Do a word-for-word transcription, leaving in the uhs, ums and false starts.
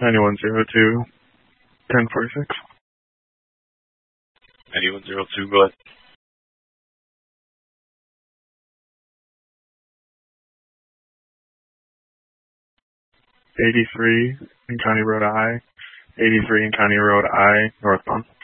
ninety-one zero two, ten forty-six. ninety-one zero two, go ahead. eighty-three in County Road I, eighty-three in County Road I, northbound.